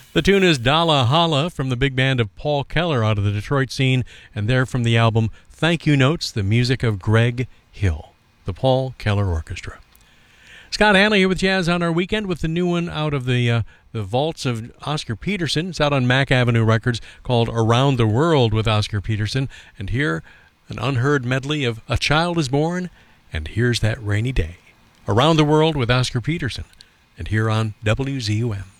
The tune is Dalla Holla from the big band of Paul Keller out of the Detroit scene, and they're from the album Thank You Notes, the music of Greg Hill, the Paul Keller Orchestra. Scott Hanley here with Jazz on Our Weekend with the new one out of the vaults of Oscar Peterson. It's out on Mack Avenue Records called Around the World with Oscar Peterson. And here, an unheard medley of A Child Is Born and Here's That Rainy Day. Around the World with Oscar Peterson. And here on WZUM.